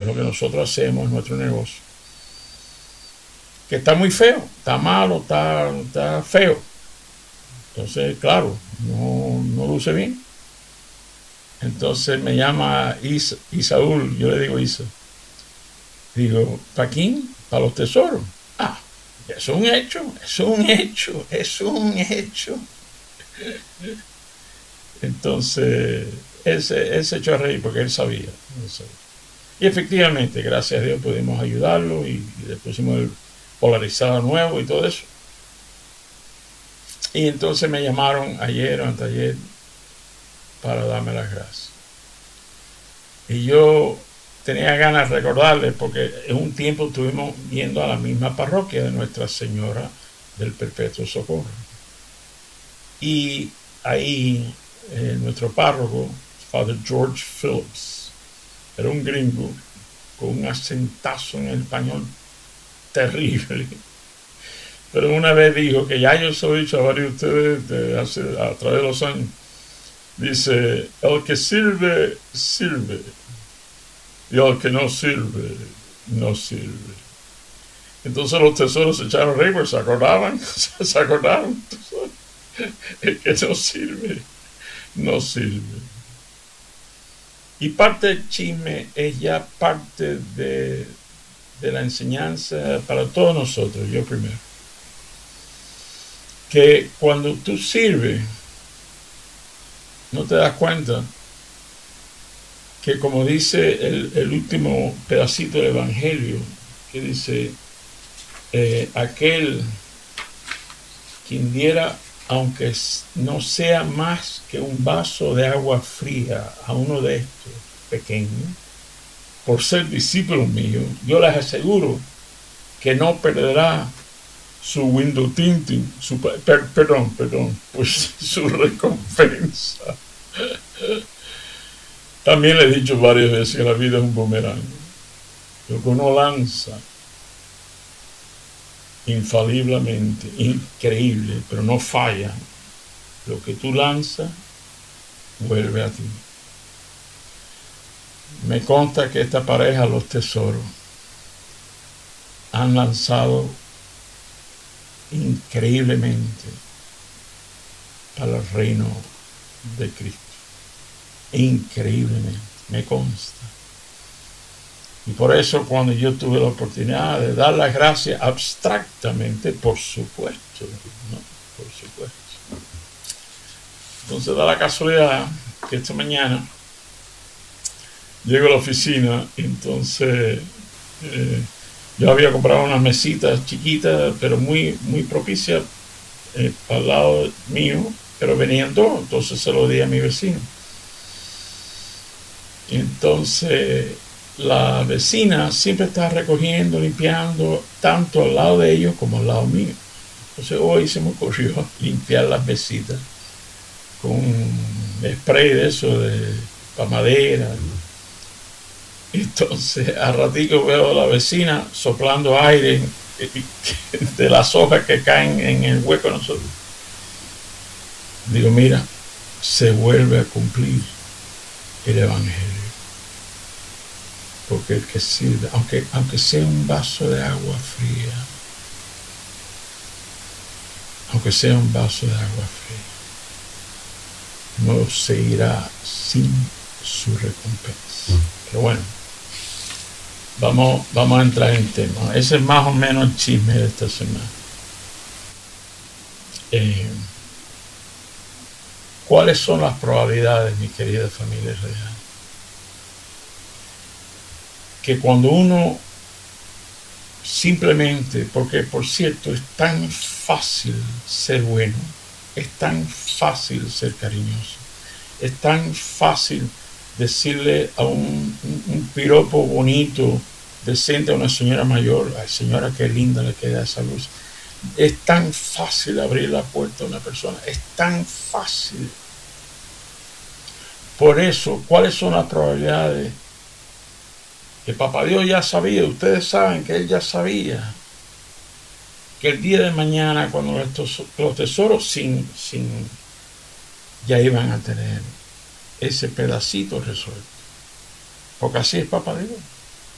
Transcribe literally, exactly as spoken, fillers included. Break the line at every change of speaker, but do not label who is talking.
lo que nosotros hacemos en nuestro negocio, que está muy feo, está malo, está, está feo. Entonces, claro, no, no luce bien. Entonces me llama Isa, Isaúl, yo le digo Isa. Digo, ¿para quién? Para los tesoros. Ah, es un hecho, es un hecho, es un hecho. Entonces, él se, él se echó a reír porque él sabía, él sabía. Y efectivamente, gracias a Dios pudimos ayudarlo y, y le pusimos el polarizador nuevo y todo eso. Y entonces me llamaron ayer o anteayer para darme las gracias. Y yo tenía ganas de recordarles porque en un tiempo estuvimos yendo a la misma parroquia de Nuestra Señora del Perpetuo Socorro. Y ahí eh, nuestro párroco, Father George Phillips, era un gringo con un acentazo en el español terrible. Pero una vez dijo, que ya yo se lo he dicho a varios de ustedes de hace, a través de los años, dice, el que sirve, sirve, y el que no sirve, no sirve. Entonces los tesoros se echaron a reír, pues se acordaban, se acordaron. El que no sirve, no sirve. Y parte del chisme es ya parte de, de la enseñanza para todos nosotros, yo primero. Que cuando tú sirves, no te das cuenta que, como dice el, el último pedacito del Evangelio, que dice, eh, aquel quien diera, aunque no sea más que un vaso de agua fría a uno de estos pequeños, por ser discípulo mío, yo les aseguro que no perderá su window tinting, su, per, perdón, perdón, pues su recompensa. También le he dicho varias veces que la vida es un boomerang. Lo que uno lanza, infaliblemente, increíble, pero no falla. Lo que tú lanzas, vuelve a ti. Me consta que esta pareja, los tesoros, han lanzado increíblemente para el reino de Cristo. Increíblemente, me consta. Y por eso, cuando yo tuve la oportunidad de dar las gracias abstractamente, por supuesto, ¿no? Por supuesto. Entonces da la casualidad que esta mañana llego a la oficina y entonces eh, yo había comprado unas mesitas chiquitas, pero muy, muy propicias eh, al lado mío, pero venían dos, entonces se lo di a mi vecino. Y entonces la vecina siempre está recogiendo, limpiando, tanto al lado de ellos como al lado mío. Entonces hoy se me ocurrió limpiar las mesitas con un spray de eso, de para madera. Entonces a ratico veo a la vecina soplando aire de las hojas que caen en el hueco de nosotros. Digo, mira, se vuelve a cumplir el Evangelio. Porque el que sirve, aunque, aunque sea un vaso de agua fría, aunque sea un vaso de agua fría, no se irá sin su recompensa. Pero bueno, vamos, vamos a entrar en tema. Ese es más o menos el chisme de esta semana. Eh, ¿Cuáles son las probabilidades, mi querida familia real? Que cuando uno simplemente, porque por cierto es tan fácil ser bueno, es tan fácil ser cariñoso, es tan fácil decirle a un, un, un piropo bonito, decente a una señora mayor, ay señora qué linda le queda esa luz, es tan fácil abrir la puerta a una persona, es tan fácil. Por eso, ¿cuáles son las probabilidades? Que Papá Dios ya sabía, ustedes saben que Él ya sabía que el día de mañana, cuando estos, los tesoros sin, sin, ya iban a tener ese pedacito resuelto. Porque así es Papá Dios.